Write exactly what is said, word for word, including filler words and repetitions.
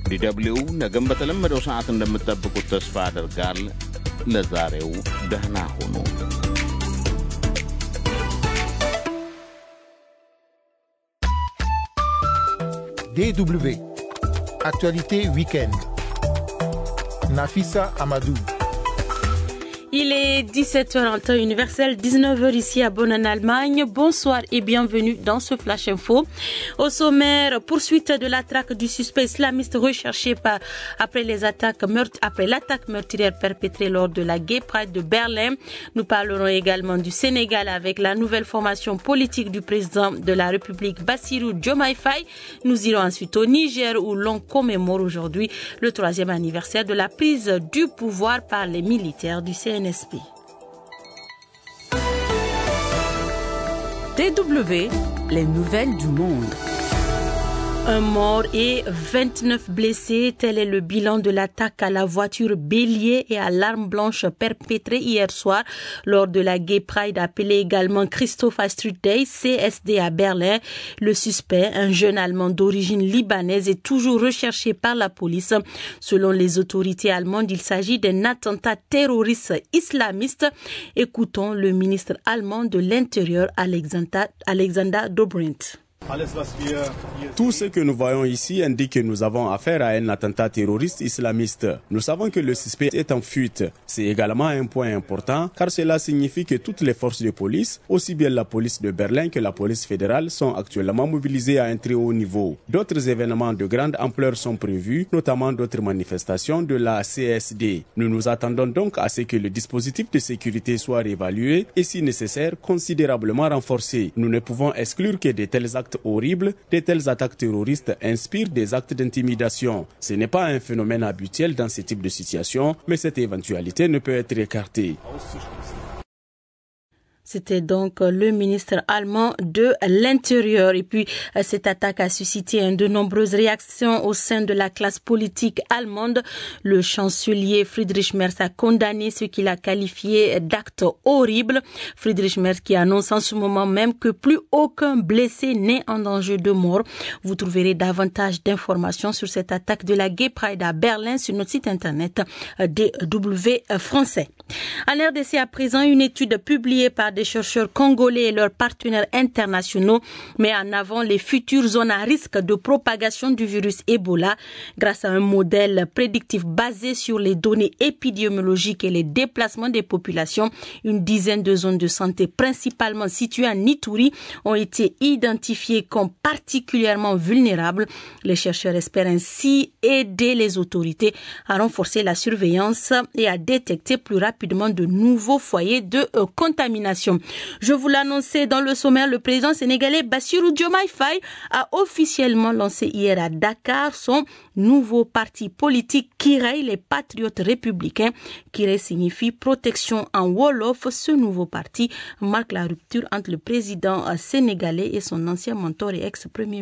ዲ ደብልዩ ነገም በተለመደው ሰዓት እንደምትጠብቁት ተስፋ አደርጋል። ለዛሬው ደህና ሁኑ። D W Actualité Week-end. Nafissa Amadou. Il est dix-sept heures en temps universel, dix-neuf heures ici à Bonn en Allemagne. Bonsoir et bienvenue dans ce Flash Info. Au sommaire, poursuite de la traque du suspect islamiste recherché par, après, les attaques meurtre, après l'attaque meurtrière perpétrée lors de la Gay Pride de Berlin. Nous parlerons également du Sénégal avec la nouvelle formation politique du président de la République, Bassirou Diomaye Faye. Nous irons ensuite au Niger où l'on commémore aujourd'hui le troisième anniversaire de la prise du pouvoir par les militaires du C N S P. D W, les nouvelles du monde. Un mort et vingt-neuf blessés, tel est le bilan de l'attaque à la voiture bélier et à l'arme blanche perpétrée hier soir lors de la Gay Pride appelée également Christopher Street Day, C S D à Berlin. Le suspect, un jeune Allemand d'origine libanaise, est toujours recherché par la police. Selon les autorités allemandes, il s'agit d'un attentat terroriste islamiste. Écoutons le ministre allemand de l'Intérieur, Alexander, Alexander Dobrindt. Tout ce que nous voyons ici indique que nous avons affaire à un attentat terroriste islamiste. Nous savons que le suspect est en fuite. C'est également un point important car cela signifie que toutes les forces de police, aussi bien la police de Berlin que la police fédérale, sont actuellement mobilisées à un très haut niveau. D'autres événements de grande ampleur sont prévus, notamment d'autres manifestations de la C S D. Nous nous attendons donc à ce que le dispositif de sécurité soit réévalué et, si nécessaire, considérablement renforcé. Nous ne pouvons exclure que de tels actes horribles, de telles attaques terroristes inspirent des actes d'intimidation. Ce n'est pas un phénomène habituel dans ce type de situation, mais cette éventualité ne peut être écartée. C'était donc le ministre allemand de l'Intérieur. Et puis, cette attaque a suscité de nombreuses réactions au sein de la classe politique allemande. Le chancelier Friedrich Merz a condamné ce qu'il a qualifié d'acte horrible. Friedrich Merz qui annonce en ce moment même que plus aucun blessé n'est en danger de mort. Vous trouverez davantage d'informations sur cette attaque de la Gay Pride à Berlin sur notre site internet D W français. En R D C à présent, une étude publiée par des chercheurs congolais et leurs partenaires internationaux met en avant les futures zones à risque de propagation du virus Ebola grâce à un modèle prédictif basé sur les données épidémiologiques et les déplacements des populations. Une dizaine de zones de santé principalement situées en Ituri ont été identifiées comme particulièrement vulnérables. Les chercheurs espèrent ainsi aider les autorités à renforcer la surveillance et à détecter plus rapidement de nouveaux foyers de euh, contamination. Je vous l'annonçais dans le sommaire, le président sénégalais Bassirou Diomaye Faye a officiellement lancé hier à Dakar son nouveau parti politique Kirey, les Patriotes Républicains. Kirey signifie protection en Wolof. Ce nouveau parti marque la rupture entre le président sénégalais et son ancien mentor et ex-premier